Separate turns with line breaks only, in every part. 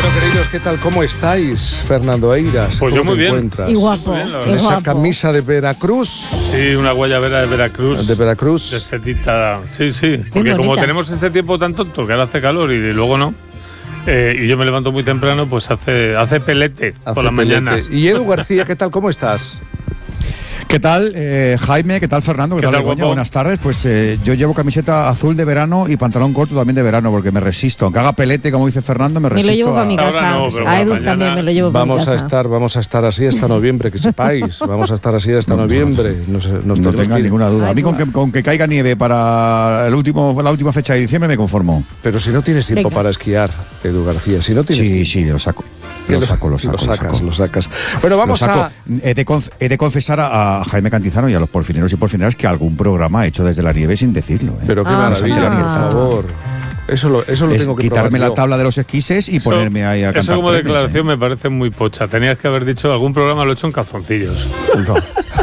Bueno, queridos, ¿qué tal? ¿Cómo estáis? Fernando Eiras.
Pues yo muy bien.
Y guapo.
Con esa camisa de Veracruz.
Sí, una guayabera de Veracruz.
De Veracruz.
De setita. Sí. Porque como tenemos este tiempo tan tonto, que ahora hace calor y luego no. Y yo me levanto muy temprano, pues hace pelete por las mañanas.
Y Edu García, ¿qué tal? ¿Cómo estás?
¿Qué tal, Jaime? ¿Qué tal, Fernando? ¿Qué tal, Begoña? Buenas tardes. Pues yo llevo camiseta azul de verano y pantalón corto también de verano porque me resisto. Aunque haga pelete, como dice Fernando, me resisto.
Me lo llevo para mi casa.
No,
a Edu también me lo llevo para mi casa.
Vamos a estar así hasta noviembre, que sepáis. Vamos a estar así hasta noviembre.
No tenga ninguna duda. A mí con que caiga nieve para la última fecha de diciembre me conformo.
Pero si no tienes tiempo para esquiar, Edu García, si no tienes tiempo.
Sí, lo saco. Lo sacas.
Bueno, vamos a...
He de confesar a Jaime Cantizano y a los porfineros y porfineras que algún programa he hecho desde la nieve sin decirlo.
Pero qué maravilla, por favor. Eso lo tengo que
quitarme
probar
la tabla de los esquises y ponerme ahí a cantar.
Eso como declaración me parece muy pocha. Tenías que haber dicho algún programa lo he hecho en calzoncillos.
No.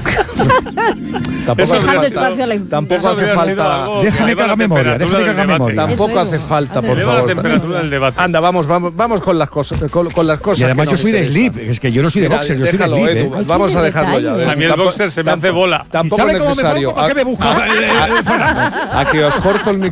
Tampoco hace falta.
Déjame que haga memoria.
Tampoco hace falta, por
favor.
favor.
La temperatura del debate.
Anda, vamos con las cosas.
Y además yo soy de slip. Es que yo no soy de boxer, yo soy de slip.
Edu, vamos a dejarlo ya.
A mí el boxer se me hace bola.
Tampoco es necesario.
¿Para qué me busca?
A que os corto el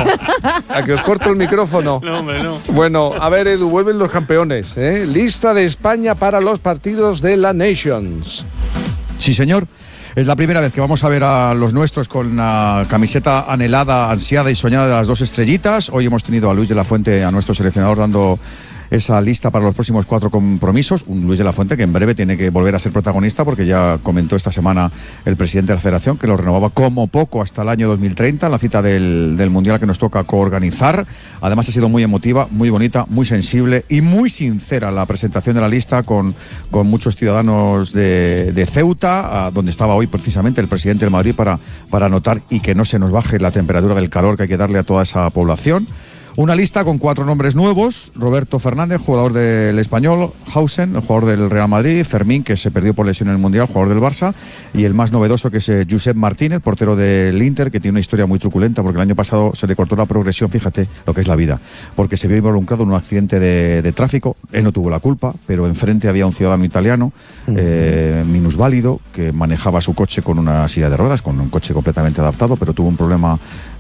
micrófono.
No, hombre, no.
Bueno, a ver, Edu, vuelven los campeones. Lista de España para los partidos de la Nations.
Sí, señor. Es la primera vez que vamos a ver a los nuestros con la camiseta anhelada, ansiada y soñada de las 2 estrellitas. Hoy hemos tenido a Luis de la Fuente, a nuestro seleccionador, dando esa lista para los próximos 4 compromisos. Un Luis de la Fuente que en breve tiene que volver a ser protagonista porque ya comentó esta semana el presidente de la Federación que lo renovaba como poco hasta el año 2030, la cita del Mundial que nos toca coorganizar. Además ha sido muy emotiva, muy bonita, muy sensible y muy sincera la presentación de la lista con muchos ciudadanos de Ceuta, donde estaba hoy precisamente el presidente del Madrid para anotar y que no se nos baje la temperatura del calor que hay que darle a toda esa población. Una lista con 4 nombres nuevos: Roberto Fernández, jugador del Español; Hausen, el jugador del Real Madrid; Fermín, que se perdió por lesión en el Mundial, jugador del Barça; y el más novedoso, que es Josep Martínez, portero del Inter, que tiene una historia muy truculenta porque el año pasado se le cortó la progresión, fíjate lo que es la vida, porque se vio involucrado en un accidente de tráfico. Él no tuvo la culpa, pero enfrente había un ciudadano italiano, minusválido, que manejaba su coche con una silla de ruedas, con un coche completamente adaptado, pero tuvo un problema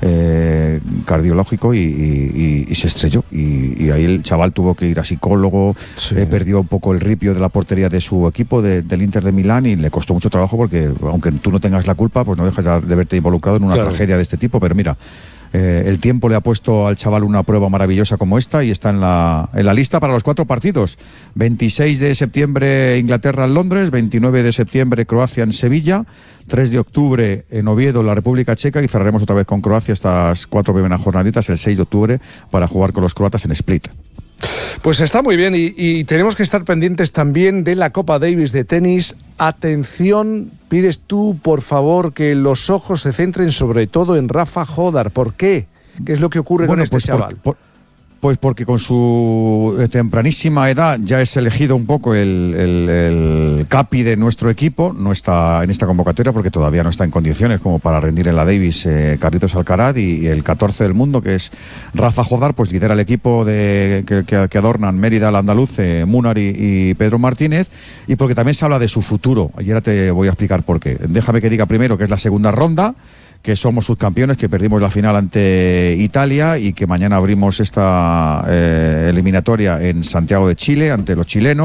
cardiológico y se estrelló y ahí el chaval tuvo que ir a psicólogo. Sí. Perdió un poco el ripio de la portería de su equipo, del Inter de Milán, y le costó mucho trabajo porque aunque tú no tengas la culpa, pues no dejas de verte involucrado en una tragedia de este tipo. Pero mira, el tiempo le ha puesto al chaval una prueba maravillosa como esta y está en la lista para los 4 partidos. 26 de septiembre Inglaterra en Londres, 29 de septiembre Croacia en Sevilla, 3 de octubre en Oviedo, la República Checa, y cerraremos otra vez con Croacia estas 4 primeras jornaditas el 6 de octubre para jugar con los croatas en Split.
Pues está muy bien y tenemos que estar pendientes también de la Copa Davis de tenis. Atención, pides tú, por favor, que los ojos se centren sobre todo en Rafa Jodar. ¿Por qué? ¿Qué es lo que ocurre con este chaval? Pues porque con su tempranísima edad ya es elegido un poco el capi de nuestro equipo. No está en esta convocatoria porque todavía no está en condiciones como para rendir en la Davis Carlitos Alcaraz, y el 14 del mundo, que es Rafa Jodar, pues lidera el equipo que adornan Mérida, el andaluz, Munar y Pedro Martínez, y porque también se habla de su futuro. Y ahora te voy a explicar por qué. Déjame que diga primero que es la segunda ronda, que somos subcampeones, que perdimos la final ante Italia y que mañana abrimos esta eliminatoria en Santiago de Chile ante los chilenos.